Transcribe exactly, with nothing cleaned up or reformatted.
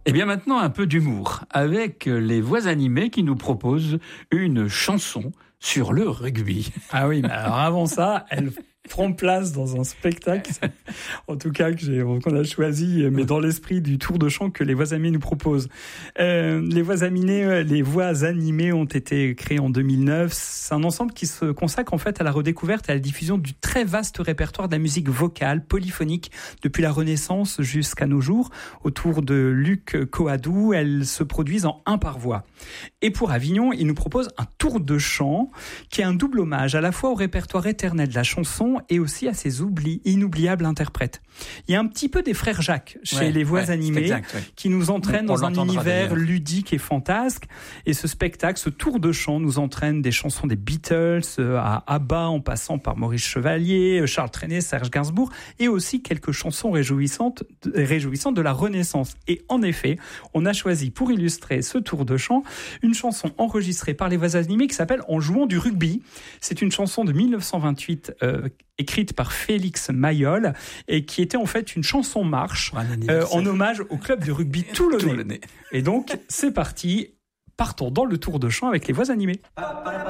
Et bien maintenant, un peu d'humour avec les voix animées qui nous proposent une chanson sur le rugby. Ah oui, mais alors avant ça, elle prend place dans un spectacle, en tout cas que j'ai, qu'on a choisi, mais dans l'esprit du tour de chant que les voix animées nous proposent. Euh, les voix animées, les voix animées ont été créées en deux mille neuf. C'est un ensemble qui se consacre en fait à la redécouverte et à la diffusion du très vaste répertoire de la musique vocale, polyphonique, depuis la Renaissance jusqu'à nos jours. Autour de Luc Coadou, elles se produisent en un par voix. Et pour Avignon, il nous propose un tour de chant qui est un double hommage à la fois au répertoire éternel de la chanson et aussi à ses oublis, inoubliables interprètes. Il y a un petit peu des frères Jacques chez ouais, les voix ouais, animées exact, ouais. qui nous entraînent On dans un univers d'ailleurs. ludique et fantasque. Et ce spectacle, ce tour de chant nous entraîne des chansons des Beatles à ABBA en passant par Maurice Chevalier, Charles Trenet, Serge Gainsbourg et aussi quelques chansons réjouissantes, réjouissantes de la Renaissance. Et en effet, on a choisi pour illustrer ce tour de chant une chanson enregistrée par les voix animées qui s'appelle En jouant du rugby. C'est une chanson de dix-neuf cent vingt-huit euh, écrite par Félix Mayol et qui était en fait une chanson marche euh, en hommage au club de rugby toulonnais. Et donc, c'est parti, partons dans le tour de chant avec les voix animées.